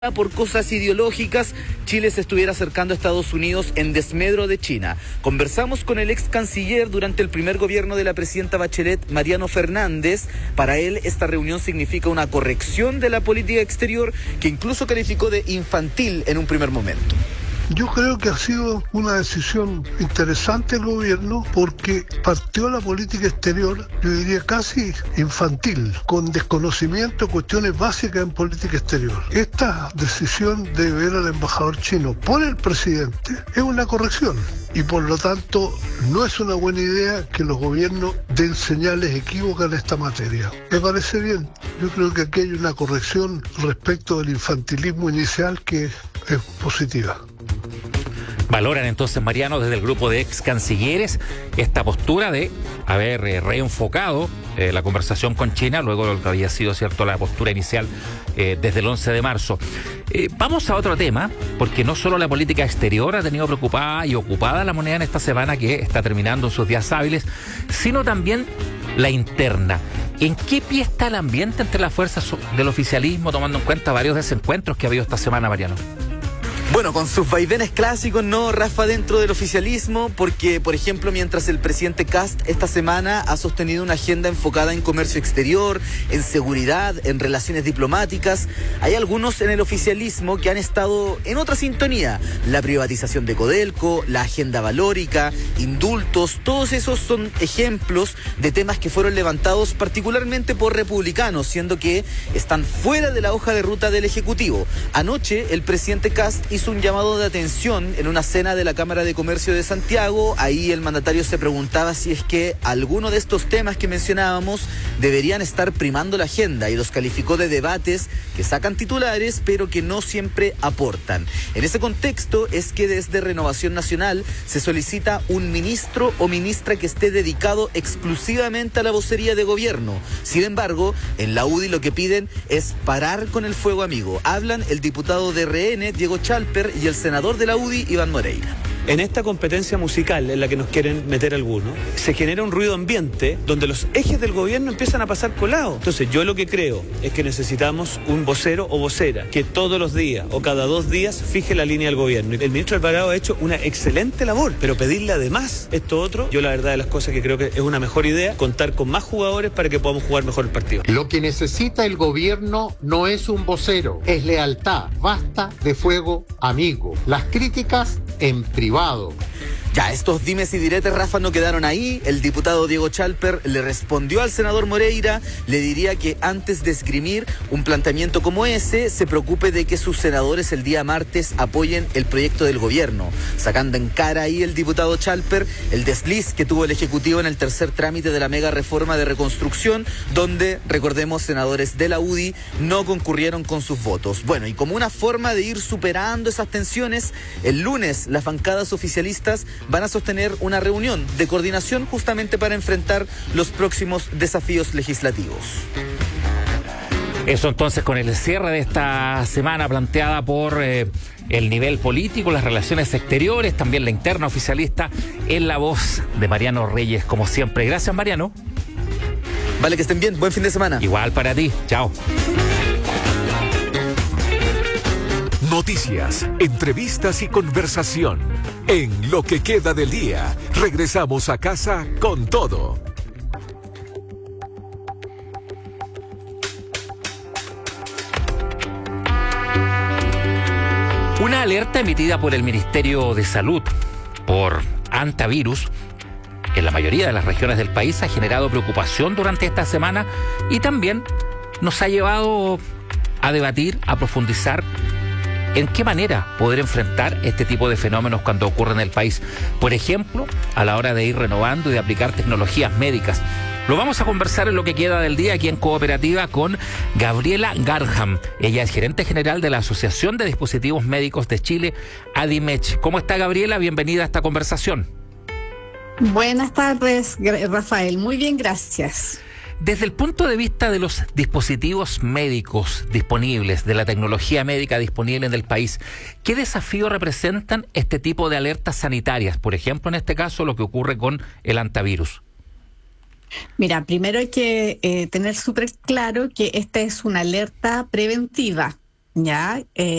por cosas ideológicas, Chile se estuviera acercando a Estados Unidos en desmedro de China. Conversamos con el ex canciller durante el primer gobierno de la presidenta Bachelet, Mariano Fernández. Para él, esta reunión significa una corrección de la política exterior que incluso calificó de infantil en un primer momento. Yo creo que ha sido una decisión interesante el gobierno porque partió la política exterior, yo diría casi infantil, con desconocimiento de cuestiones básicas en política exterior. Esta decisión de ver al embajador chino por el presidente es una corrección y por lo tanto no es una buena idea que los gobiernos den señales equívocas en esta materia. Me parece bien, yo creo que aquí hay una corrección respecto del infantilismo inicial que es positiva. Valoran entonces, Mariano, desde el grupo de ex cancilleres esta postura de haber reenfocado la conversación con China, luego de lo que había sido, cierto, la postura inicial desde el 11 de marzo. Vamos a otro tema, porque no solo la política exterior ha tenido preocupada y ocupada la moneda en esta semana que está terminando sus días hábiles, sino también la interna. ¿En qué pie está el ambiente entre las fuerzas del oficialismo, tomando en cuenta varios desencuentros que ha habido esta semana, Mariano? Bueno, con sus vaivenes clásicos, ¿no, Rafa, dentro del oficialismo? Porque, por ejemplo, mientras el presidente Kast esta semana ha sostenido una agenda enfocada en comercio exterior, en seguridad, en relaciones diplomáticas, hay algunos en el oficialismo que han estado en otra sintonía. La privatización de Codelco, la agenda valórica, indultos, todos esos son ejemplos de temas que fueron levantados particularmente por republicanos, siendo que están fuera de la hoja de ruta del Ejecutivo. Anoche, el presidente Kast hizo un llamado de atención en una cena de la Cámara de Comercio de Santiago. Ahí el mandatario se preguntaba si es que alguno de estos temas que mencionábamos deberían estar primando la agenda y los calificó de debates que sacan titulares pero que no siempre aportan. En ese contexto es que desde Renovación Nacional se solicita un ministro o ministra que esté dedicado exclusivamente a la vocería de gobierno. Sin embargo, en la UDI lo que piden es parar con el fuego amigo. Hablan el diputado de RN, Diego Chalper, y el senador de la UDI, Iván Moreira. En esta competencia musical en la que nos quieren meter algunos, se genera un ruido ambiente donde los ejes del gobierno empiezan a pasar colados. Entonces yo lo que creo es que necesitamos un vocero o vocera que todos los días o cada 2 días fije la línea del gobierno. El ministro Alvarado ha hecho una excelente labor, pero pedirle además esto otro, yo la verdad de las cosas que creo que es una mejor idea, contar con más jugadores para que podamos jugar mejor el partido. Lo que necesita el gobierno no es un vocero, es lealtad. Basta de fuego amigo. Las críticas en privado. Ya, estos dimes y diretes, Rafa, no quedaron ahí. El diputado Diego Chalper le respondió al senador Moreira, le diría que antes de esgrimir un planteamiento como ese, se preocupe de que sus senadores el día martes apoyen el proyecto del gobierno, sacando en cara ahí el diputado Chalper el desliz que tuvo el Ejecutivo en el tercer trámite de la mega reforma de reconstrucción, donde, recordemos, senadores de la UDI no concurrieron con sus votos. Bueno, y como una forma de ir superando esas tensiones, el lunes las bancadas oficialistas van a sostener una reunión de coordinación justamente para enfrentar los próximos desafíos legislativos. Eso entonces con el cierre de esta semana planteada por el nivel político, las relaciones exteriores, también la interna oficialista, en la voz de Mariano Reyes, como siempre. Gracias, Mariano. Vale, que estén bien. Buen fin de semana. Igual para ti. Chao. Noticias, entrevistas y conversación. En Lo que queda del día, regresamos a casa con todo. Una alerta emitida por el Ministerio de Salud por hantavirus en la mayoría de las regiones del país ha generado preocupación durante esta semana y también nos ha llevado a debatir, a profundizar en qué manera poder enfrentar este tipo de fenómenos cuando ocurren en el país. Por ejemplo, a la hora de ir renovando y de aplicar tecnologías médicas. Lo vamos a conversar en Lo que queda del día aquí en Cooperativa con Gabriela Garham. Ella es gerente general de la Asociación de Dispositivos Médicos de Chile, ADIMECH. ¿Cómo está, Gabriela? Bienvenida a esta conversación. Buenas tardes, Rafael. Muy bien, gracias. Desde el punto de vista de los dispositivos médicos disponibles, de la tecnología médica disponible en el país, ¿qué desafío representan este tipo de alertas sanitarias? Por ejemplo, en este caso, lo que ocurre con el hantavirus. Mira, primero hay que tener súper claro que esta es una alerta preventiva. Ya,